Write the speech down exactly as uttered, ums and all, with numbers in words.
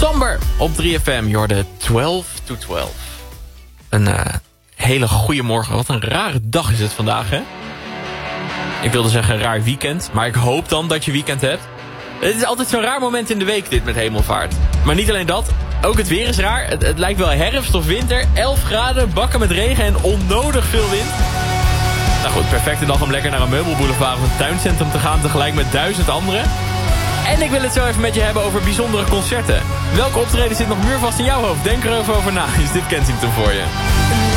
Somber op drie F M. Je hoorde twaalf to twaalf. Een uh, hele goede morgen. Wat een rare dag is het vandaag, hè? Ik wilde zeggen een raar weekend. Maar ik hoop dan dat je weekend hebt. Het is altijd zo'n raar moment in de week dit met hemelvaart. Maar niet alleen dat. Ook het weer is raar. Het, het lijkt wel herfst of winter. elf graden, bakken met regen en onnodig veel wind. Nou goed, perfecte dag om lekker naar een meubelboulevard of een tuincentrum te gaan. Tegelijk met duizend anderen. En ik wil het zo even met je hebben over bijzondere concerten. Welke optreden zit nog muurvast in jouw hoofd? Denk er even over na. Is dit Kensington voor je?